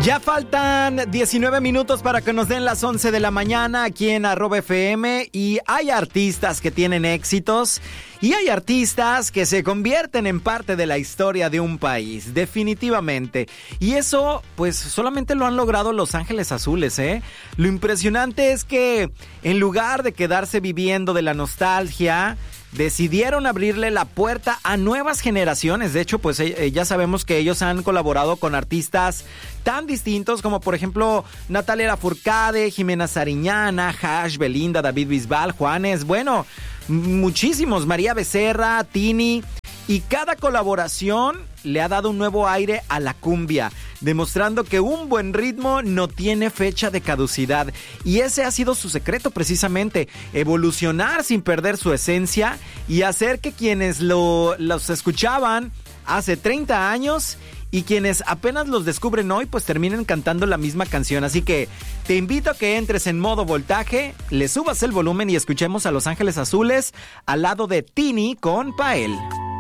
Ya faltan 19 minutos para que nos den las 11 de la mañana aquí en @FM, y hay artistas que tienen éxitos y hay artistas que se convierten en parte de la historia de un país, definitivamente. Y eso pues solamente lo han logrado Los Ángeles Azules, ¿eh? Lo impresionante es que en lugar de quedarse viviendo de la nostalgia, decidieron abrirle la puerta a nuevas generaciones. De hecho, pues ya sabemos que ellos han colaborado con artistas tan distintos como, por ejemplo, Natalia Lafourcade, Jimena Sariñana, Hash, Belinda, David Bisbal, Juanes, bueno, muchísimos, María Becerra, Tini. Y cada colaboración le ha dado un nuevo aire a la cumbia, demostrando que un buen ritmo no tiene fecha de caducidad. Y ese ha sido su secreto precisamente, evolucionar sin perder su esencia y hacer que quienes los escuchaban hace 30 años y quienes apenas los descubren hoy, pues terminen cantando la misma canción. Así que te invito a que entres en modo voltaje, le subas el volumen y escuchemos a Los Ángeles Azules al lado de Tini con Pael.